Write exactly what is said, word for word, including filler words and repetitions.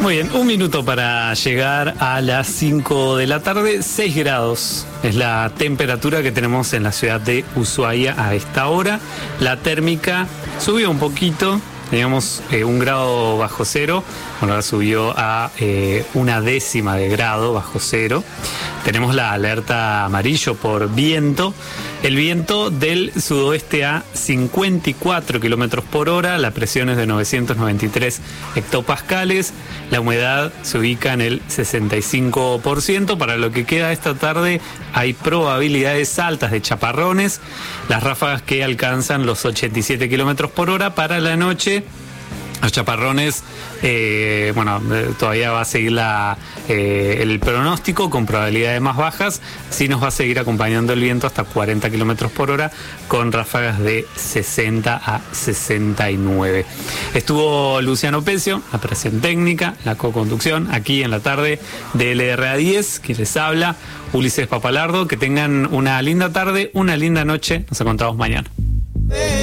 Muy bien, un minuto para llegar a las cinco de la tarde, seis grados es la temperatura que tenemos en la ciudad de Ushuaia a esta hora. La térmica subió un poquito, teníamos eh, un grado bajo cero, bueno, ahora subió a eh, una décima de grado bajo cero. Tenemos la alerta amarillo por viento. El viento del sudoeste a cincuenta y cuatro kilómetros por hora, la presión es de novecientos noventa y tres hectopascales, la humedad se ubica en el sesenta y cinco por ciento. Para lo que queda esta tarde hay probabilidades altas de chaparrones, las ráfagas que alcanzan los ochenta y siete kilómetros por hora. Para la noche, los chaparrones, eh, bueno, todavía va a seguir la, eh, el pronóstico con probabilidades más bajas. Sí nos va a seguir acompañando el viento hasta cuarenta kilómetros por hora con ráfagas de sesenta a sesenta y nueve. Estuvo Luciano Pecio, la operación técnica, la co-conducción, aquí en la tarde de L R A diez, quien les habla, Ulises Papalardo. Que tengan una linda tarde, una linda noche. Nos encontramos mañana.